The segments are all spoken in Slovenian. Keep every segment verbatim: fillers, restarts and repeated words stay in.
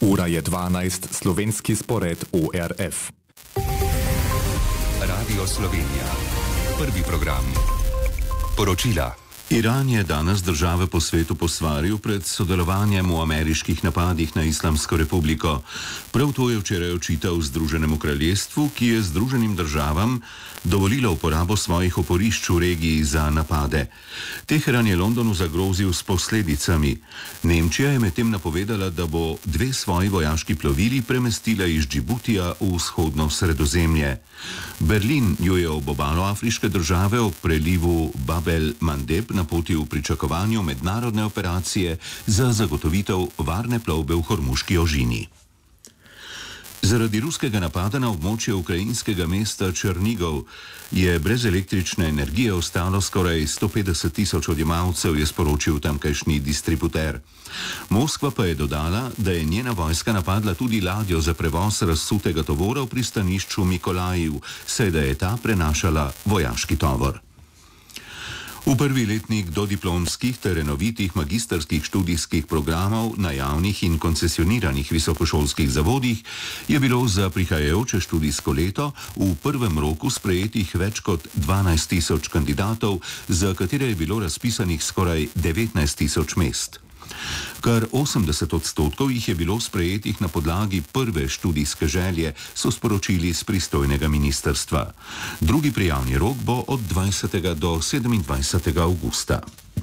Ura je dvanajst, slovenski spored O R F. Radio Slovenija. Prvi program. Poročila. Iran je danes države po svetu posvaril pred sodelovanjem v ameriških napadih na Islamsko republiko. Prav to je včeraj očital Združenemu kraljestvu, ki je Združenim državam dovolilo uporabo svojih oporišč v regiji za napade. Teheran je Londonu zagrozil s posledicami. Nemčija je medtem napovedala, da bo dve svoji vojaški plovili premestila iz Džibutija v vzhodno Sredozemlje. Berlin jo je ob obalo afriške države ob prelivu Bab el-Mandeb na poti v pričakovanju mednarodne operacije za zagotovitev varne plovbe v Hormuški ožini. Zaradi ruskega napada na območje ukrajinskega mesta Černigov je brez električne energije ostalo skoraj sto petdeset tisoč odjemalcev, je sporočil tamkajšnji distributer. Moskva pa je dodala, da je njena vojska napadla tudi ladjo za prevoz razsutega tovora v pristanišču Mikolajiv, saj da je ta prenašala vojaški tovor. V prvi letnik dodiplomskih ter enovitih magistrskih študijskih programov na javnih in koncesioniranih visokošolskih zavodih je bilo za prihajajoče študijsko leto v prvem roku sprejetih več kot dvanajst tisoč kandidatov, za katere je bilo razpisanih skoraj devetnajst tisoč mest. Kar osemdeset odstotkov jih je bilo sprejetih na podlagi prve študijske želje, so sporočili z pristojnega ministrstva. Drugi prijavni rok bo od dvajsetega do sedemindvajsetega avgusta.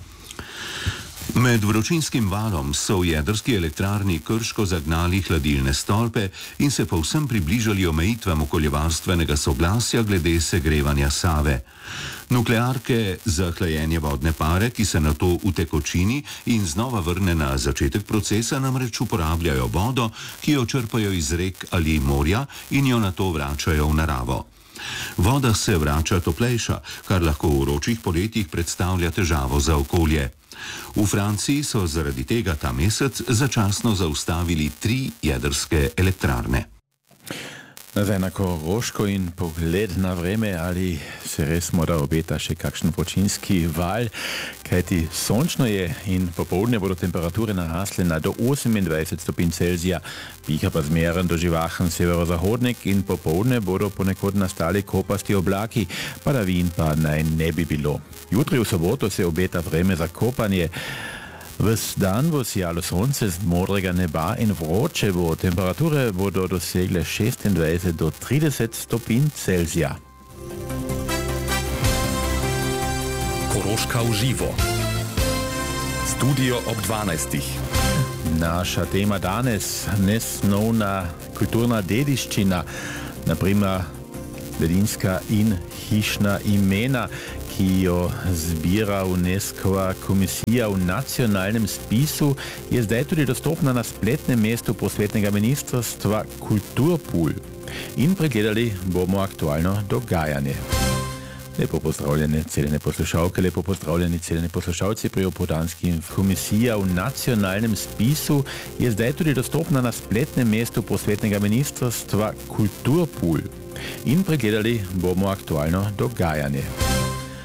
Med vročinskim valom so v jedrski elektrarni Krško zagnali hladilne stolpe in se povsem približali omejitvam okoljevarstvenega soglasja glede segrevanja Save. Nuklearke za hlajenje vodne pare, ki se nato utekočini in znova vrne na začetek procesa, namreč uporabljajo vodo, ki jo črpajo iz rek ali morja in jo nato vračajo v naravo. Voda se vrača toplejša, kar lahko v vročih poletjih predstavlja težavo za okolje. V Franciji so zaradi tega ta mesec začasno zaustavili tri jedrske elektrarne. Nazaj na Koroško in pogled na vreme, ali se res mora obeta še kakšen vročinski val, kajti sončno je in popoldne bodo temperature narasle na do osemindvajset stopinj Celzija, piha pa zmeren do živahen severozahodnik in popoldne bodo ponekod nastali kopasti oblaki, padavin pa naj ne bi bilo. Jutri v soboto se obeta vreme za kopanje. Ves dan bo sijalo sonce z modrega neba in vroče bo. Temperature bodo dosegle šestindvajset do trideset stopinj Celzija. Koroška v živo. Studio ob dvanajstih. Naša tema danes, nesnovna kulturna dediščina, naprimer ledinska in hišna imena, ki jo zbira UNESCO-va komisija v nacionalnem spisu, je zdaj tudi dostopna na spletnem mestu posvetnega ministrstva Kulturpool. In pregledali bomo aktualno dogajanje. Lepo pozdravljene celjene poslušalke, lepo pozdravljeni celjeni poslušalci pri opoldanski. Komisija v nacionalnem spisu je zdaj tudi dostopna na spletnem mestu posvetnega ministrstva Kulturpool. In pregledali bomo aktualno dogajanje.